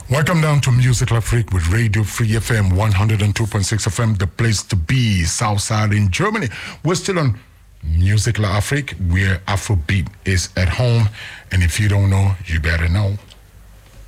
Welcome down to Music L'Afrique with Radio Free FM 102.6 FM, the place to be, Southside in Germany. We're still on Music L'Afrique, where Afrobeat is at home. And if you don't know, you better know.